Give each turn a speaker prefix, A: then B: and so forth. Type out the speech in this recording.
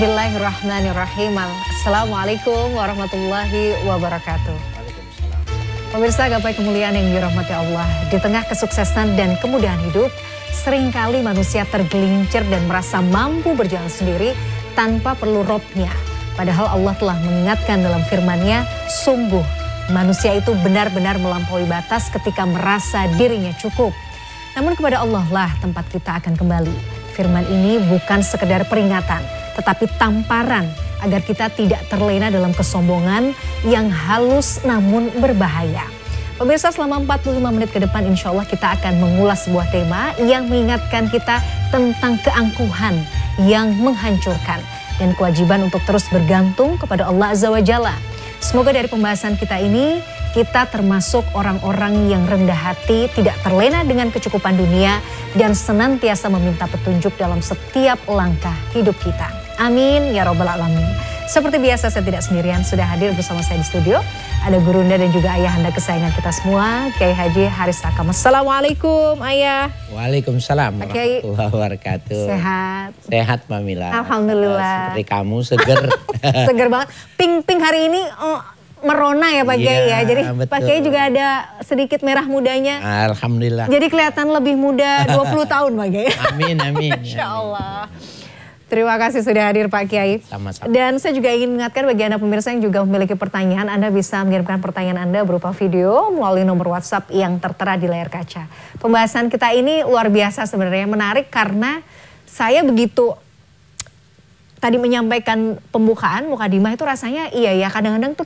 A: Bismillahirrahmanirrahim. Assalamualaikum warahmatullahi wabarakatuh. Pemirsa gapai kemuliaan yang dirahmati Allah, di tengah kesuksesan dan kemudahan hidup, seringkali manusia tergelincir dan merasa mampu berjalan sendiri tanpa perlu robnya. Padahal Allah telah mengingatkan dalam firman-Nya, sungguh manusia itu benar-benar melampaui batas ketika merasa dirinya cukup. Namun kepada Allah lah tempat kita akan kembali. Firman ini bukan sekedar peringatan, tetapi tamparan agar kita tidak terlena dalam kesombongan yang halus namun berbahaya. Pemirsa, selama 45 menit ke depan insya Allah kita akan mengulas sebuah tema yang mengingatkan kita tentang keangkuhan yang menghancurkan dan kewajiban untuk terus bergantung kepada Allah Azza wa Jalla. Semoga dari pembahasan kita ini kita termasuk orang-orang yang rendah hati, tidak terlena dengan kecukupan dunia, dan senantiasa meminta petunjuk dalam setiap langkah hidup kita. Amin ya robbal alamin. Seperti biasa saya tidak sendirian, sudah hadir bersama saya di studio. Ada gurunda dan juga ayahanda kesayangan kita semua, Kiai Haji Haris Akam. Assalamualaikum Ayah.
B: Waalaikumsalam warahmatullahi wabarakatuh.
A: Sehat?
B: Sehat Mami Mila.
A: Alhamdulillah.
B: Seperti kamu seger.
A: Seger banget. Pink hari ini merona ya Pak Kiai ya. Jadi Pak Kiai juga ada sedikit merah mudanya.
B: Alhamdulillah.
A: Jadi kelihatan lebih muda 20 tahun Pak Kiai.
B: Amin amin.
A: Masya Allah. Terima kasih sudah hadir Pak Kiai.
B: Sama-sama.
A: Dan saya juga ingin mengingatkan bagi Anda pemirsa yang juga memiliki pertanyaan, Anda bisa mengirimkan pertanyaan Anda berupa video melalui nomor WhatsApp yang tertera di layar kaca. Pembahasan kita ini luar biasa sebenarnya, menarik karena saya begitu tadi menyampaikan pembukaan mukadimah itu rasanya iya ya, kadang-kadang tuh